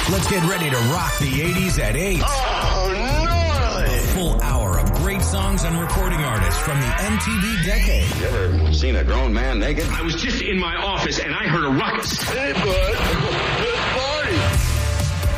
Let's get ready to rock the 80s at 8. Oh, gnarly! A full hour of great songs and recording artists from the MTV decade. You ever seen a grown man naked? I was just in my office and I heard a ruckus. Hey, bud.